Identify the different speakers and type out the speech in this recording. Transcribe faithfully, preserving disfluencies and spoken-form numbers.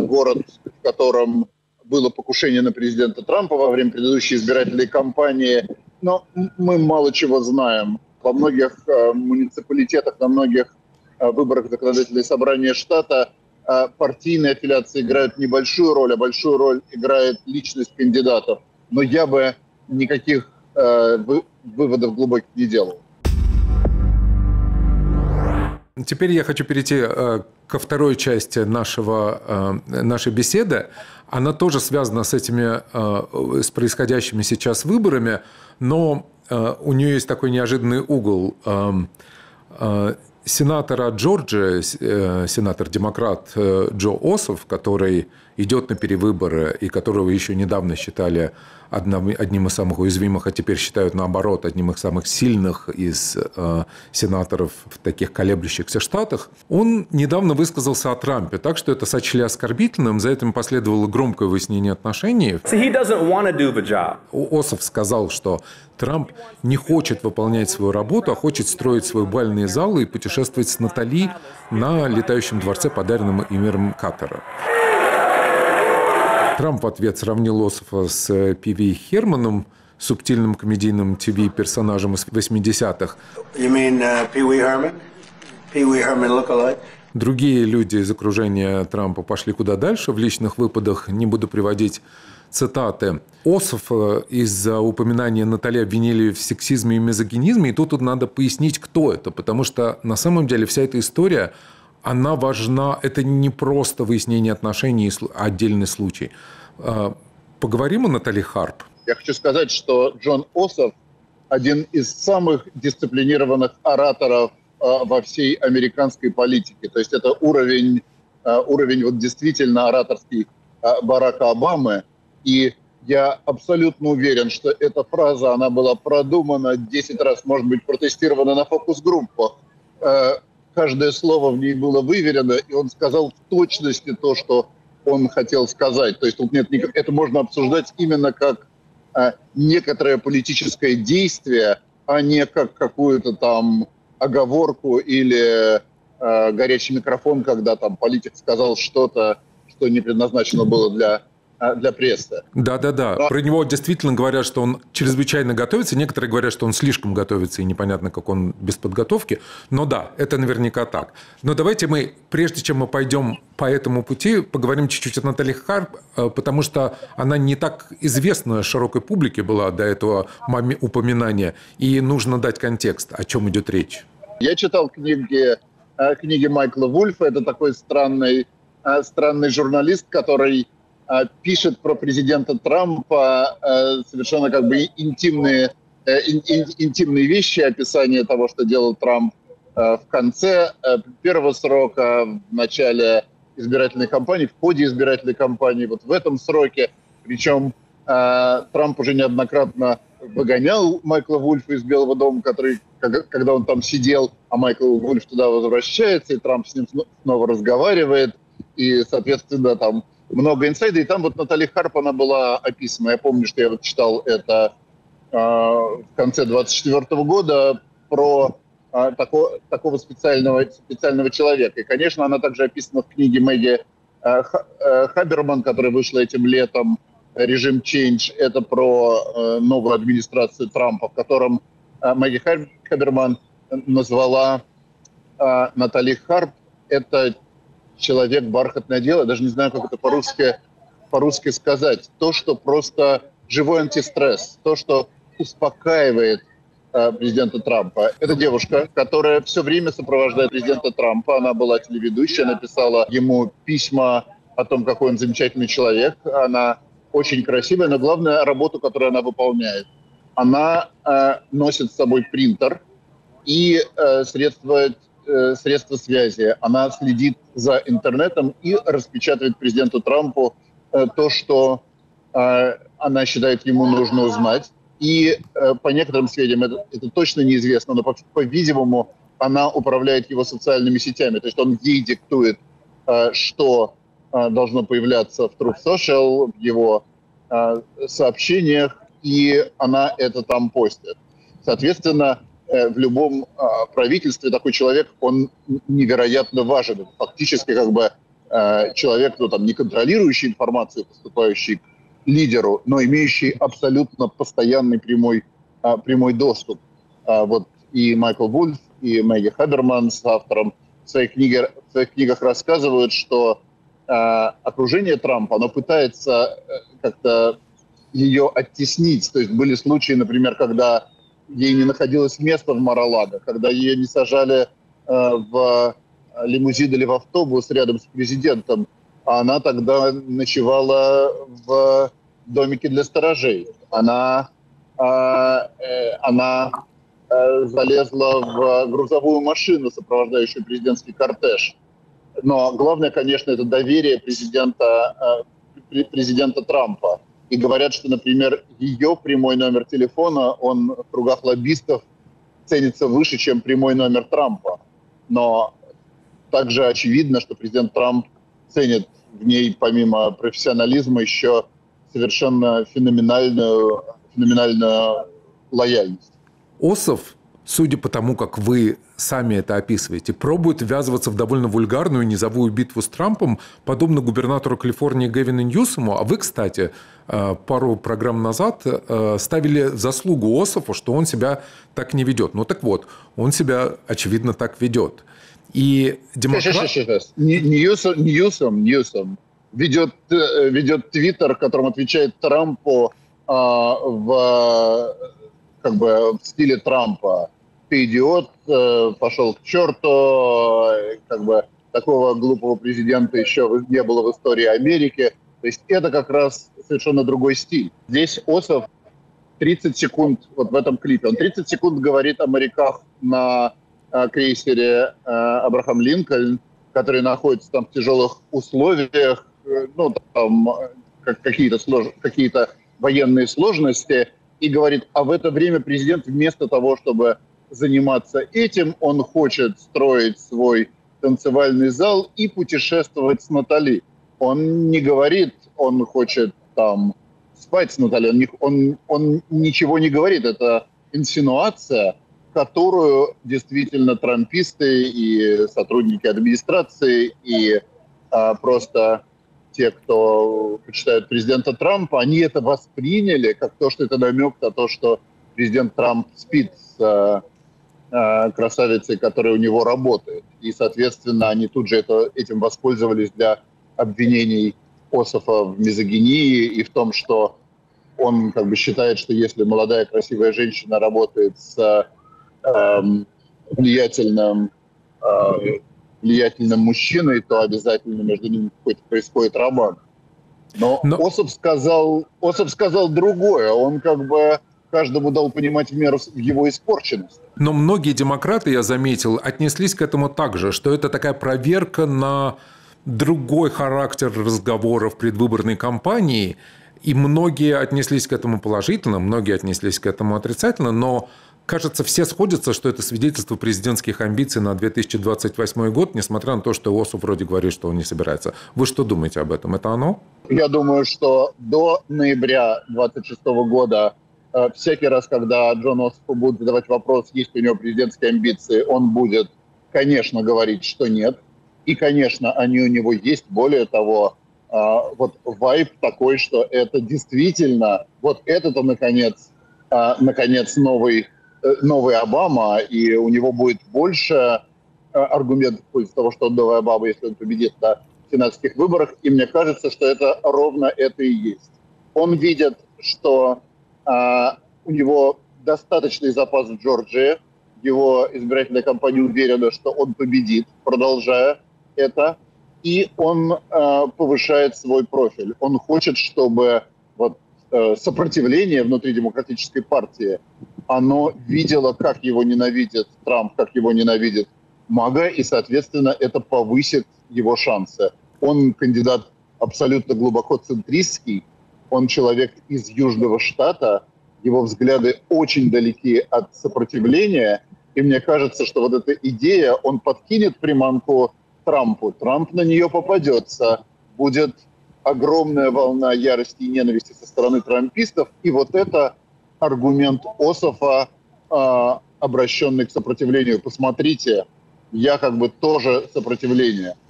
Speaker 1: город, в котором было покушение на президента Трампа во время предыдущей избирательной кампании. Но мы мало чего знаем. Во многих э, муниципалитетах, на многих э, выборах законодательного собрания штата э, партийные аффилиации играют небольшую роль, а большую роль играет личность кандидатов. Но я бы никаких э, вы, выводов глубоких не делал.
Speaker 2: Теперь я хочу перейти э, ко второй части нашего, э, нашей беседы. Она тоже связана с этими, э, с происходящими сейчас выборами, но э, у нее есть такой неожиданный угол. Э, э, сенатор от Джорджии, э, сенатор-демократ э, Джо Ософ, который идет на перевыборы и которого еще недавно считали одним, одним из самых уязвимых, а теперь считают, наоборот, одним из самых сильных из э, сенаторов в таких колеблющихся штатах, он недавно высказался о Трампе, так что это сочли оскорбительным, за этим последовало громкое выяснение отношений.
Speaker 3: So he doesn't want to do the job.
Speaker 2: Ософ сказал, что Трамп не хочет выполнять свою работу, а хочет строить свои бальные залы и путешествовать с Натали на летающем дворце, подаренном им мэром Катара. Трамп в ответ сравнил Ософа с Пи Ви Херманом, субтильным комедийным ТВ-персонажем из восьмидесятых.
Speaker 4: You mean, uh, Pee Wee Herman? Pee Wee Herman look-alike?
Speaker 2: Другие люди из окружения Трампа пошли куда дальше в личных выпадах. Не буду приводить цитаты. Ософа из-за упоминания Натали обвинили в сексизме и мизогинизме. И тут, тут надо пояснить, кто это. Потому что на самом деле вся эта история... она важна, это не просто выяснение отношений, а отдельный случай. Поговорим о Натали Харп.
Speaker 1: Я хочу сказать, что Джон Ософ один из самых дисциплинированных ораторов во всей американской политике. То есть это уровень, уровень вот действительно ораторский Барака Обамы. И я абсолютно уверен, что эта фраза, она была продумана десять раз, может быть, протестирована на фокус-группу. Каждое слово в ней было выверено, и он сказал в точности то, что он хотел сказать. То есть тут нет никак... это можно обсуждать именно как а, некоторое политическое действие, а не как какую-то там оговорку или а, горячий микрофон, когда там политик сказал что-то, что не предназначено было для... для прессы.
Speaker 2: Да-да-да. Но... Про него действительно говорят, что он чрезвычайно готовится. Некоторые говорят, что он слишком готовится, и непонятно, как он без подготовки. Но да, это наверняка так. Но давайте мы, прежде чем мы пойдем по этому пути, поговорим чуть-чуть о Натали Харп, потому что она не так известна широкой публике была до этого упоминания, и нужно дать контекст, о чем идет речь.
Speaker 1: Я читал книги, книги Майкла Вульфа. Это такой странный, странный журналист, который пишет про президента Трампа э, совершенно как бы интимные, э, ин, ин, интимные вещи, описание того, что делал Трамп э, в конце э, первого срока, в начале избирательной кампании, в ходе избирательной кампании, вот в этом сроке. Причем э, Трамп уже неоднократно выгонял Майкла Вульфа из Белого дома, который, когда он там сидел, а Майкл Вульф туда возвращается, и Трамп с ним снова разговаривает, и, соответственно, там много инсайда, и там вот Натали Харп, она была описана. Я помню, что я вот читал это э, в конце двадцать четвёртого года про э, тако, такого специального, специального человека. И, конечно, она также описана в книге Мэгги э, э, Хаберман, которая вышла этим летом, «Режим Change». Это про э, новую администрацию Трампа, в котором э, Мэгги Хаберман назвала э, Натали Харп это человек бархатное дело, даже не знаю, как это по-русски, по-русски сказать. То, что просто живой антистресс, то, что успокаивает э, президента Трампа. Это девушка, которая все время сопровождает президента Трампа. Она была телеведущей, написала ему письма о том, какой он замечательный человек. Она очень красивая, но главное, работу, которую она выполняет. Она э, носит с собой принтер и э, средства средства связи. Она следит за интернетом и распечатывает президенту Трампу э, то, что э, она считает ему нужно узнать. И э, по некоторым сведениям, это, это точно неизвестно, но, по- по-видимому, она управляет его социальными сетями. То есть он ей диктует, э, что э, должно появляться в Truth Social, в его э, сообщениях, и она это там постит. Соответственно, в любом а, правительстве такой человек, он невероятно важен. Фактически как бы э, человек, ну, там, не контролирующий информацию, поступающей к лидеру, но имеющий абсолютно постоянный прямой, э, прямой доступ. Э, вот и Майкл Вульф, и Мэгги Хаберман с автором в своих, книге, в своих книгах рассказывают, что э, окружение Трампа, оно пытается э, как-то ее оттеснить. То есть были случаи, например, когда ей не находилось места в Мар-а-Лаго, когда ее не сажали э, в лимузин или в автобус рядом с президентом, а она тогда ночевала в домике для сторожей. Она, э, э, она э, залезла в грузовую машину, сопровождающую президентский кортеж. Но главное, конечно, это доверие президента, э, президента Трампа. И говорят, что, например, ее прямой номер телефона, он в кругах лоббистов ценится выше, чем прямой номер Трампа. Но также очевидно, что президент Трамп ценит в ней, помимо профессионализма, еще совершенно феноменальную, феноменальную лояльность.
Speaker 2: Осов, судя по тому, как вы сами это описываете, пробует ввязываться в довольно вульгарную низовую битву с Трампом, подобно губернатору Калифорнии Гэвину Ньюсому. А вы, кстати, пару программ назад ставили в заслугу Ософу, что он себя так не ведет. Ну так вот, он себя, очевидно, так ведет. И демократ...
Speaker 1: Ньюсом, Ньюсом, Ньюсом ведет, ведет твиттер, которым отвечает Трампу а, в, как бы, в стиле Трампа. Ты идиот, пошел к черту, как бы такого глупого президента еще не было в истории Америки. То есть это как раз совершенно другой стиль. Здесь Осов тридцать секунд, вот в этом клипе, он тридцать секунд говорит о моряках на э, крейсере э, Абрахам Линкольн, которые находятся там в тяжелых условиях, э, ну, там как, какие-то, слож... какие-то военные сложности, и говорит, а в это время президент вместо того, чтобы заниматься этим, он хочет строить свой танцевальный зал и путешествовать с Натали. Он не говорит, он хочет там спать с Натали, он, не, он, он ничего не говорит. Это инсинуация, которую действительно трамписты и сотрудники администрации, и а, просто те, кто почитают президента Трампа, они это восприняли как то, что это намек на то, что президент Трамп спит с а, а, красавицей, которая у него работает. И, соответственно, они тут же это, этим воспользовались для обвинений Ософа в мизогинии и в том, что он как бы считает, что если молодая красивая женщина работает с э, влиятельным, э, влиятельным мужчиной, то обязательно между ними какой-то происходит роман. Но, Но... Осоп сказал, Осоп сказал другое. Он как бы каждому дал понимать в меру его испорченности.
Speaker 2: Но многие демократы, я заметил, отнеслись к этому так же, что это такая проверка на другой характер разговоров предвыборной кампании, и многие отнеслись к этому положительно, многие отнеслись к этому отрицательно, но, кажется, все сходятся, что это свидетельство президентских амбиций на две тысячи двадцать восьмой год, несмотря на то, что Осоп вроде говорит, что он не собирается. Вы что думаете об этом? Это оно?
Speaker 1: Я думаю, что до ноября двадцать шестого года всякий раз, когда Джон Ософу будут задавать вопрос, есть ли у него президентские амбиции, он будет, конечно, говорить, что нет. И, конечно, они у него есть. Более того, вот вайб такой, что это действительно, вот это-то, наконец, наконец новый, новый Обама, и у него будет больше аргументов в пользу того, что он новый Обама, если он победит на сенатских выборах. И мне кажется, что это ровно это и есть. Он видит, что а, у него достаточный запас в Джорджии, его избирательная кампания уверена, что он победит, продолжая это, и он э, повышает свой профиль. Он хочет, чтобы вот, э, сопротивление внутри демократической партии, оно видело, как его ненавидит Трамп, как его ненавидит МАГА, и, соответственно, это повысит его шансы. Он кандидат абсолютно глубоко центристский, он человек из Южного штата, его взгляды очень далеки от сопротивления, и мне кажется, что вот эта идея, он подкинет приманку Трампу, Трамп на нее попадется, будет огромная волна ярости и ненависти со стороны трампистов, и вот это аргумент Ософа, э, обращенный к сопротивлению. Посмотрите, я как бы тоже сопротивление.